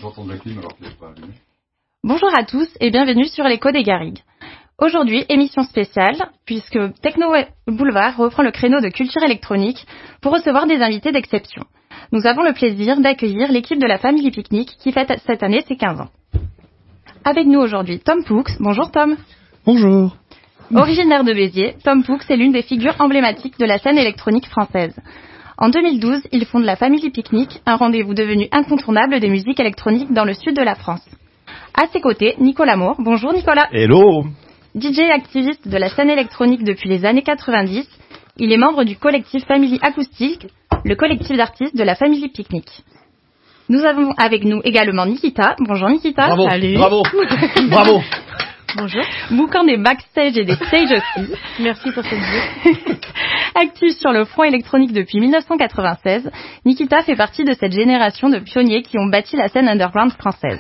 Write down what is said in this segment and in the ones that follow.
j'entends Jacqueline alors qu'il n'est pas allumé. Bonjour à tous et bienvenue sur l'écho des Garrigues. Aujourd'hui, émission spéciale, puisque Techno Boulevard reprend le créneau de culture électronique pour recevoir des invités d'exception. Nous avons le plaisir d'accueillir l'équipe de la Family Picnic qui fête cette année ses 15 ans. Avec nous aujourd'hui, Tom Poux. Bonjour Tom. Bonjour. Originaire de Béziers, Tom Poux est l'une des figures emblématiques de la scène électronique française. En 2012, il fonde la Family Picnic, un rendez-vous devenu incontournable des musiques électroniques dans le sud de la France. À ses côtés, Nicolas Moore. Bonjour Nicolas. Hello. DJ activiste de la scène électronique depuis les années 90, il est membre du collectif Family Acoustique, le collectif d'artistes de la Family Picnic. Nous avons avec nous également Nikita. Bonjour Nikita. Bravo. Salut. Bravo. Bravo. Bonjour. Bouquant des backstage et des stages aussi. Merci pour cette vidéo. Actif sur le front électronique depuis 1996, Nikita fait partie de cette génération de pionniers qui ont bâti la scène underground française.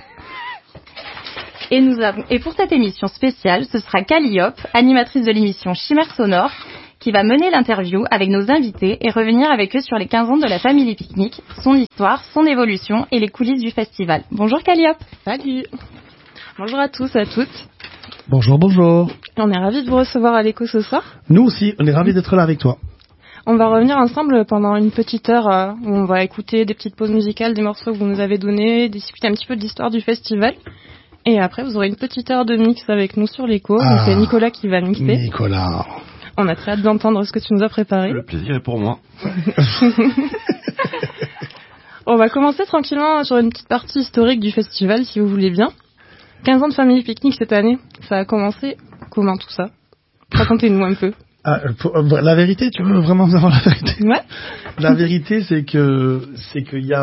Et pour cette émission spéciale, ce sera Calliope, animatrice de l'émission Chimère Sonore, qui va mener l'interview avec nos invités et revenir avec eux sur les 15 ans de la Family Picnic, son histoire, son évolution et les coulisses du festival. Bonjour Calliope. Salut. Bonjour à tous et à toutes. Bonjour, bonjour. On est ravis de vous recevoir à l'écho ce soir. Nous aussi, on est ravis d'être là avec toi. On va revenir ensemble pendant une petite heure où on va écouter des petites pauses musicales, des morceaux que vous nous avez donnés, discuter un petit peu de l'histoire du festival. Et après, vous aurez une petite heure de mix avec nous sur l'écho. Donc c'est Nicolas qui va mixer. Nicolas. On a très hâte d'entendre ce que tu nous as préparé. Le plaisir est pour moi. On va commencer tranquillement sur une petite partie historique du festival, si vous voulez bien. 15 ans de Family Picnic cette année. Ça a commencé comment tout ça? Racontez-nous un peu. La vérité, tu veux vraiment savoir la vérité? Ouais. La vérité, c'est qu'il y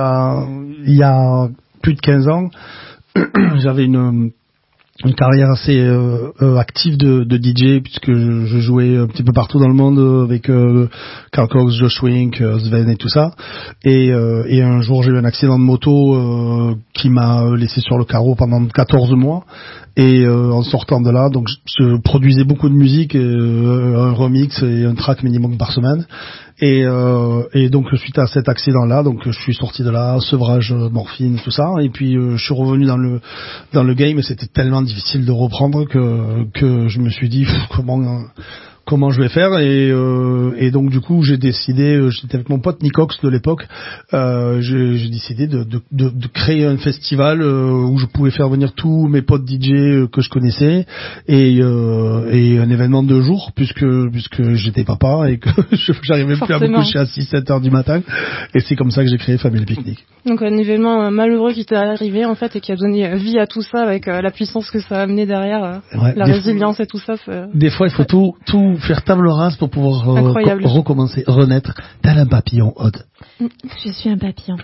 a plus de 15 ans, j'avais une carrière assez active de DJ, puisque je jouais un petit peu partout dans le monde avec Carl Cox, Josh Wink, Sven et tout ça. Et un jour, j'ai eu un accident de moto qui m'a laissé sur le carreau pendant 14 mois. Et en sortant de là, donc je produisais beaucoup de musique, un remix et un track minimum par semaine. Et donc suite à cet accident-là, donc je suis sorti de là, sevrage, morphine, tout ça. Et puis je suis revenu dans le game. Et c'était tellement difficile de reprendre que je me suis dit comment je vais faire, et donc du coup j'ai décidé, j'étais avec mon pote Nicox de l'époque, j'ai décidé de créer un festival où je pouvais faire venir tous mes potes DJ que je connaissais, et un événement de jour, puisque j'étais papa et que j'arrivais plus à me coucher à 6-7 heures du matin, et c'est comme ça que j'ai créé Family Picnic. Donc un événement malheureux qui t'est arrivé en fait et qui a donné vie à tout ça avec la puissance que ça a amené derrière, la résilience et tout ça. Des fois il faut tout faire table rase pour pouvoir recommencer, renaître tel un papillon, Aude. Je suis un papillon.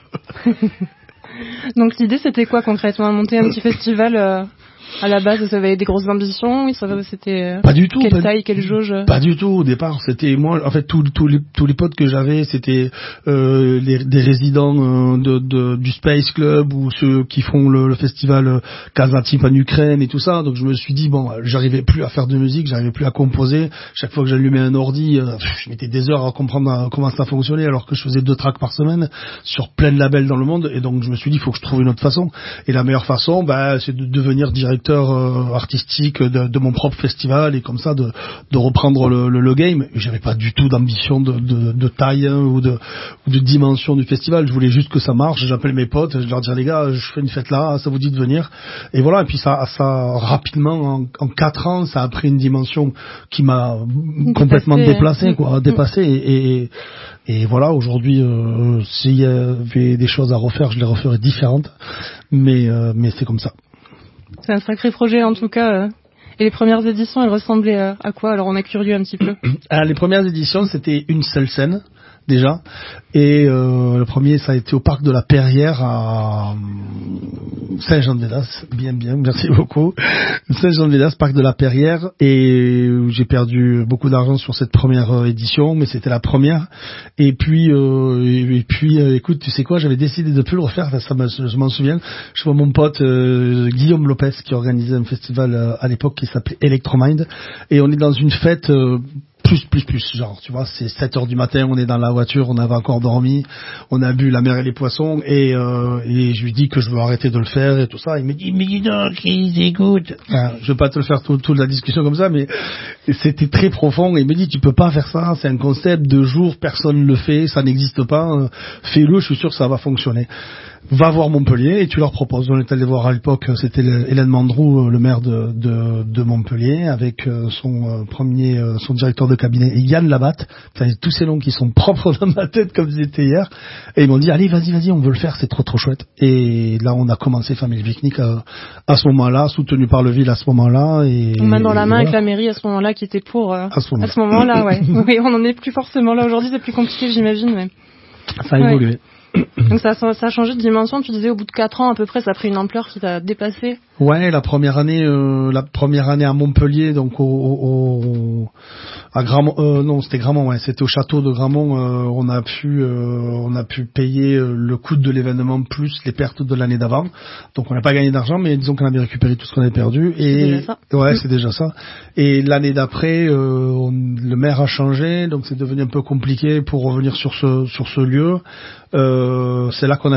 Donc l'idée c'était quoi concrètement? Monter un petit festival à la base, ça avait des grosses ambitions, c'était pas du tout. Quelle taille, quelle jauge? Pas du tout au départ. C'était moi, en fait, tous les potes que j'avais, c'était des résidents du Space Club ou ceux qui font le festival Kazatip en Ukraine et tout ça. Donc je me suis dit bon, j'arrivais plus à faire de musique, j'arrivais plus à composer. Chaque fois que j'allumais un ordi, je mettais des heures à comprendre comment ça fonctionnait, alors que je faisais 2 tracks par semaine sur plein de labels dans le monde. Et donc je me suis dit, il faut que je trouve une autre façon. Et la meilleure façon, c'est de devenir directeur artistique de mon propre festival, et comme ça de reprendre le game. J'avais pas du tout d'ambition de taille ou de dimension du festival. Je voulais juste que ça marche. J'appelle mes potes, je leur dis les gars, je fais une fête là, ça vous dit de venir? Et voilà. Et puis ça rapidement, en 4 ans, ça a pris une dimension qui m'a complètement dépassé. Et voilà, aujourd'hui, s'il y avait des choses à refaire, je les referais différentes. Mais c'est comme ça. C'est un sacré projet en tout cas. Et les premières éditions, elles ressemblaient à quoi? Alors on est curieux un petit peu. Les premières éditions, c'était une seule scène déjà, et le premier, ça a été au parc de la Perrière à Saint-Jean-de-Védas. Bien, merci beaucoup. Saint-Jean-de-Védas, parc de la Perrière, et j'ai perdu beaucoup d'argent sur cette première édition, mais c'était la première. Et puis écoute, tu sais quoi, j'avais décidé de plus le refaire, je m'en souviens. Je vois mon pote Guillaume Lopez qui organisait un festival à l'époque qui s'appelait Electromind, et on est dans une fête plus, genre, tu vois, c'est 7h du matin, on est dans la voiture, on avait encore dormi, on a bu la mer et les poissons, et je lui dis que je veux arrêter de le faire et tout ça. Il me dit, mais dis donc, écoute. Enfin, je vais pas te le faire toute la discussion comme ça, mais c'était très profond. Il me dit, tu peux pas faire ça, c'est un concept de jour, personne le fait, ça n'existe pas, fais-le, je suis sûr que ça va fonctionner. Va voir Montpellier et tu leur proposes. On est allé voir à l'époque, c'était Hélène Mandrou, le maire de Montpellier, avec son directeur de cabinet, et Yann Labatte. Enfin, tous ces noms qui sont propres dans ma tête comme c'était hier. Et ils m'ont dit, allez, vas-y, on veut le faire, c'est trop chouette. Et là, on a commencé Famille Picnic à ce moment-là, soutenu par le ville à ce moment-là. Et main dans la main voilà. avec la mairie à ce moment-là, qui était pour à ce moment-là, ouais. Oui, on n'en est plus forcément là aujourd'hui, c'est plus compliqué, j'imagine, mais. Ça a évolué. Donc ça a changé de dimension, tu disais au bout de 4 ans à peu près, ça a pris une ampleur qui t'a dépassé. Ouais, la première année à Montpellier, donc à Gramont, non, c'était Gramont, ouais, c'était au château de Gramont, on a pu payer le coût de l'événement plus les pertes de l'année d'avant. Donc on n'a pas gagné d'argent, mais disons qu'on avait récupéré tout ce qu'on avait perdu. C'est déjà ça. Ouais, c'est déjà ça. Et l'année d'après, le maire a changé, donc c'est devenu un peu compliqué pour revenir sur ce lieu. C'est là qu'on a